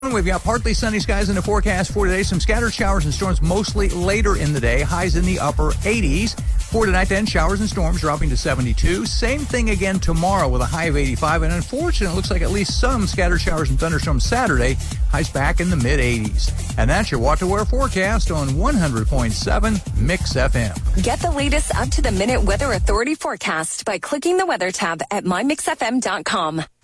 We've got partly sunny skies in the forecast for today. Some scattered showers and storms mostly later in the day. Highs in the upper 80s. For tonight, then, showers and storms dropping to 72. Same thing again tomorrow with a high of 85. And unfortunately, it looks like at least some scattered showers and thunderstorms Saturday. Highs back in the mid-80s. And that's your What to Wear forecast on 100.7 Mix FM. Get the latest up-to-the-minute Weather Authority forecast by clicking the weather tab at mymixfm.com.